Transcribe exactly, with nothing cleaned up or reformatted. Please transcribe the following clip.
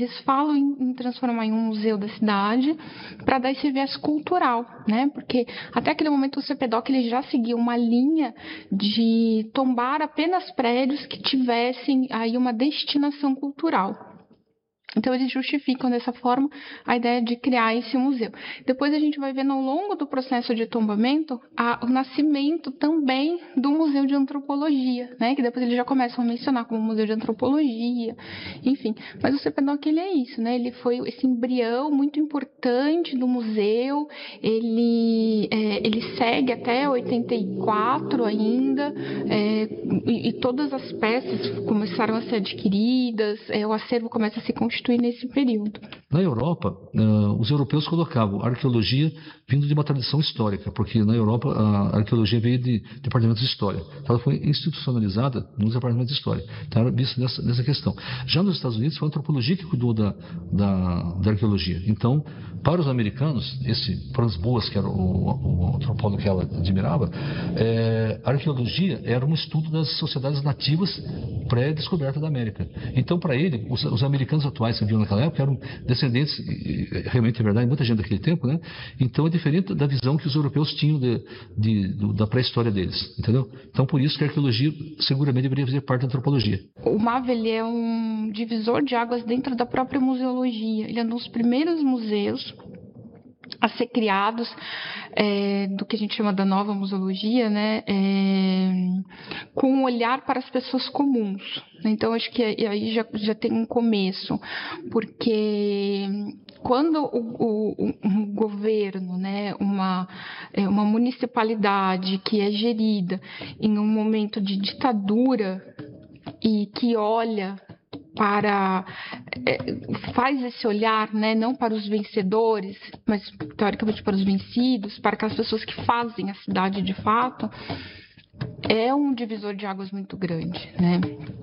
eles falam em, em transformar em um museu da cidade para dar esse viés cultural, né? Porque até aquele momento o CEPEDOC ele já seguia uma linha de tombar apenas prédios que tivessem aí uma destinação cultural. Então, eles justificam dessa forma a ideia de criar esse museu. Depois a gente vai ver, ao longo do processo de tombamento, a, o nascimento também do Museu de Antropologia, né? Que depois eles já começam a mencionar como Museu de Antropologia, enfim. Mas o CEPEDOC, ele é isso, né? Ele foi esse embrião muito importante do museu, ele, é, ele segue até oitenta e quatro ainda, é, e, e todas as peças começaram a ser adquiridas, é, o acervo começa a se constituir nesse período. Na Europa, uh, os europeus colocavam a arqueologia vindo de uma tradição histórica, porque na Europa a arqueologia veio de departamentos de história. Então ela foi institucionalizada nos departamentos de história. Então era visto nessa, nessa questão. Já nos Estados Unidos foi a antropologia que cuidou da, da, da arqueologia. Então, para os americanos, esse Franz Boas, que era o, o antropólogo que ela admirava, é, a arqueologia era um estudo das sociedades nativas pré-descoberta da América. Então, para ele, os, os americanos atuais que viviam naquela época eram descendentes, realmente é verdade, muita gente daquele tempo, né? Então é diferente da visão que os europeus tinham de, de, do, da pré-história deles, entendeu? Então por isso que a arqueologia seguramente deveria fazer parte da antropologia. O M A V ele é um divisor de águas dentro da própria museologia. Ele é um dos primeiros museus a ser criados é, do que a gente chama da nova museologia, né, é, com um olhar para as pessoas comuns. Então, acho que aí já, já tem um começo, porque quando o, o, um governo, né, uma, uma municipalidade que é gerida em um momento de ditadura e que olha para é, faz esse olhar, né, não para os vencedores, mas teoricamente para os vencidos, para aquelas pessoas que fazem a cidade de fato, é um divisor de águas muito grande, né?